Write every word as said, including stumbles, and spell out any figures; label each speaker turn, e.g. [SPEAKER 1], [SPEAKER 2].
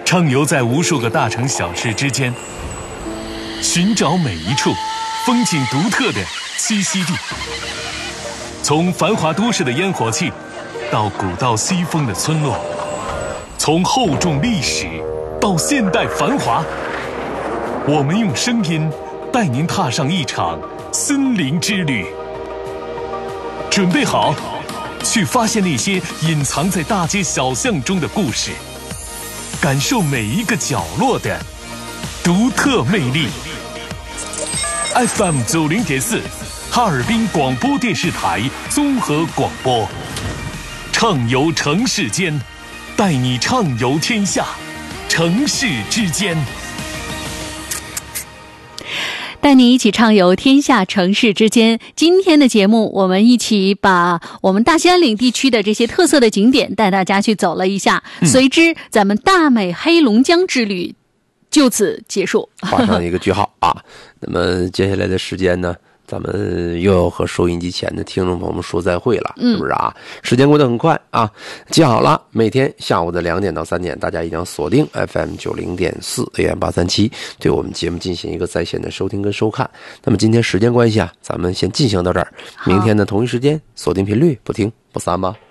[SPEAKER 1] 畅游在无数个大城小市之间，寻找每一处风景独特的栖息地。从繁华都市的烟火气，到古道西风的村落，从厚重历史到现代繁华，我们用声音带您踏上一场森林之旅。准备好，去发现那些隐藏在大街小巷中的故事，感受每一个角落的独特魅力。F M 九零点四，哈尔滨广播电视台综合广播，畅游城市间，带你畅游天下，城市之间。
[SPEAKER 2] 带你一起畅游天下城市之间。今天的节目，我们一起把我们大兴安岭地区的这些特色的景点带大家去走了一下，嗯、随之咱们大美黑龙江之旅就此结束，
[SPEAKER 3] 画上一个句号啊。那么接下来的时间呢，咱们又要和收音机前的听众朋友们说再会了，是不是啊？嗯、时间过得很快啊！记好了，每天下午的两点到三点，大家一定要锁定 F M 九零点四 A M 八三七，对我们节目进行一个在线的收听跟收看。那么今天时间关系啊，咱们先进行到这儿，明天的同一时间锁定频率，不听不散吧。